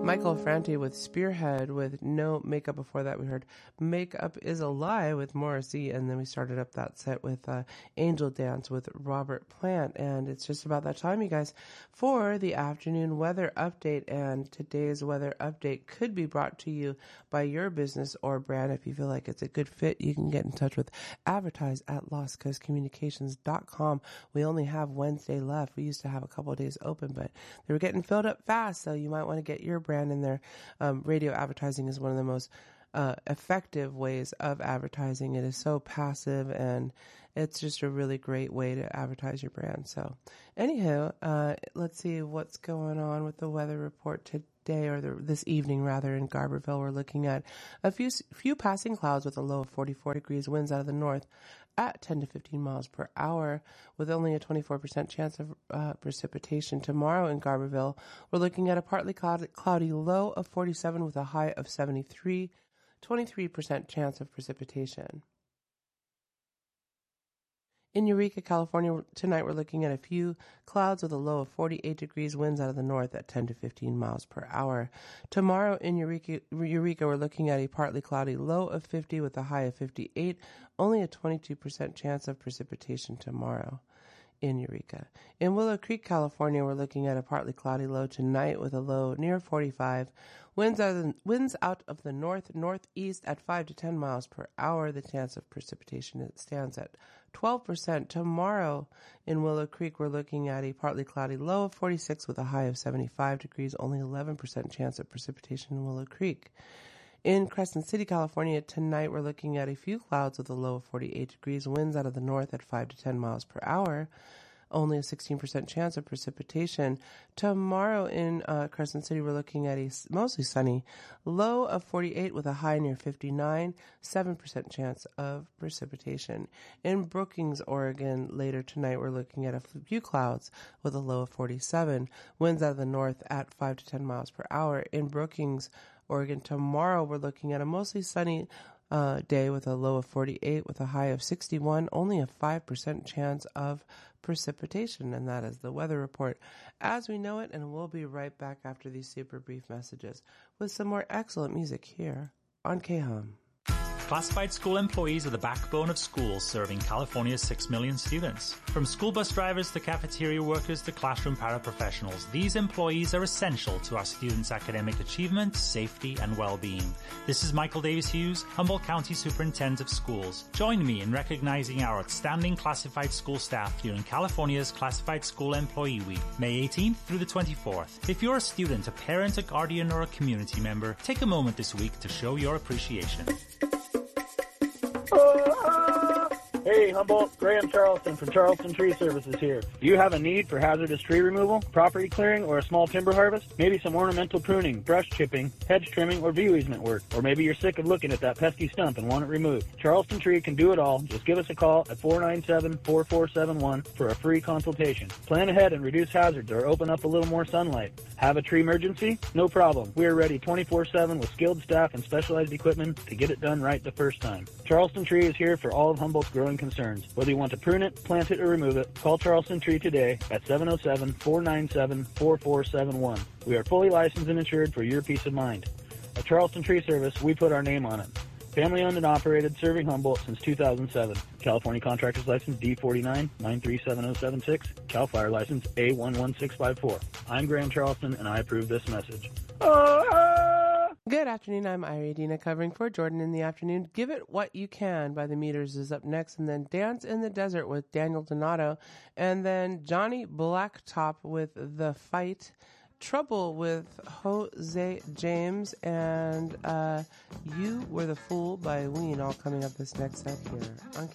Michael Franti with Spearhead with No Makeup. Before that, we heard Makeup is a Lie with Morrissey, and then we started up that set with Angel Dance with Robert Plant. And it's just about that time, you guys, for the afternoon weather update. And today's weather update could be brought to you by your business or brand. If you feel like it's a good fit, you can get in touch with advertise at lostcoastcommunications.com. We only have Wednesday left. We used to have a couple of days open, but they were getting filled up fast, so you might want to get your brand in there. Radio advertising is one of the most effective ways of advertising. It is so passive, and it's just a really great way to advertise your brand. So anywho, let's see what's going on with the weather report today, or this evening rather, in Garberville. We're looking at a few passing clouds with a low of 44 degrees, winds out of the north at 10 to 15 miles per hour, with only a 24% chance of precipitation. Tomorrow in Garberville, we're looking at a partly cloudy low of 47 with a high of 73, 23% chance of precipitation. In Eureka, California, tonight we're looking at a few clouds with a low of 48 degrees, winds out of the north at 10 to 15 miles per hour. Tomorrow in Eureka, we're looking at a partly cloudy low of 50 with a high of 58, only a 22% chance of precipitation tomorrow in Eureka. In Willow Creek, California, we're looking at a partly cloudy low tonight with a low near 45. Winds out of the northeast at 5 to 10 miles per hour. The chance of precipitation stands at 12%. Tomorrow in Willow Creek, we're looking at a partly cloudy low of 46 with a high of 75 degrees. Only 11% chance of precipitation in Willow Creek. In Crescent City, California, tonight we're looking at a few clouds with a low of 48 degrees, winds out of the north at 5 to 10 miles per hour. Only a 16% chance of precipitation. Tomorrow in Crescent City, we're looking at a mostly sunny low of 48 with a high near 59, 7% chance of precipitation. In Brookings, Oregon, later tonight, we're looking at a few clouds with a low of 47, winds out of the north at 5 to 10 miles per hour. In Brookings, Oregon, tomorrow we're looking at a mostly sunny day with a low of 48 with a high of 61, only a 5% chance of precipitation. And that is the weather report as we know it. And we'll be right back after these super brief messages with some more excellent music here on K-Hum. Classified school employees are the backbone of schools serving California's 6 million students. From school bus drivers to cafeteria workers to classroom paraprofessionals, these employees are essential to our students' academic achievement, safety, and well-being. This is Michael Davis Hughes, Humboldt County Superintendent of Schools. Join me in recognizing our outstanding classified school staff during California's Classified School Employee Week, May 18th through the 24th. If you're a student, a parent, a guardian, or a community member, take a moment this week to show your appreciation. Hey, Humboldt, Graham Charleston from Charleston Tree Services here. Do you have a need for hazardous tree removal, property clearing, or a small timber harvest? Maybe some ornamental pruning, brush chipping, hedge trimming, or view easement work. Or maybe you're sick of looking at that pesky stump and want it removed. Charleston Tree can do it all. Just give us a call at 497-4471 for a free consultation. Plan ahead and reduce hazards or open up a little more sunlight. Have a tree emergency? No problem. We are ready 24/7 with skilled staff and specialized equipment to get it done right the first time. Charleston Tree is here for all of Humboldt's growing concerns. Whether you want to prune it, plant it, or remove it, call Charleston Tree today at 707-497-4471. We are fully licensed and insured for your peace of mind. At Charleston Tree Service, we put our name on it. Family owned and operated, serving Humboldt since 2007. California Contractor's License D49 9370076. Cal Fire License A11654. I'm Graham Charleston, and I approve this message. Good afternoon, I'm Ira Dina covering for Jordan in the afternoon. Give It What You Can by The Meters is up next, and then Dance in the Desert with Daniel Donato, and then Johnny Blacktop with The Fight, Trouble with Jose James, and You Were the Fool by Ween, all coming up this next set here on